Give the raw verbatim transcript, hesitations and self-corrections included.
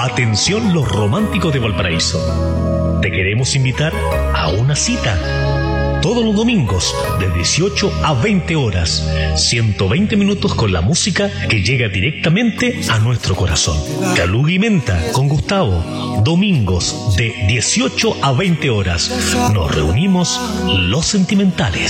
Atención los románticos de Valparaíso. Te queremos invitar a una cita. Todos los domingos, de dieciocho a veinte horas, ciento veinte minutos con la música que llega directamente a nuestro corazón. Caluga y Menta con Gustavo. Domingos, de dieciocho a veinte horas. Nos reunimos los sentimentales.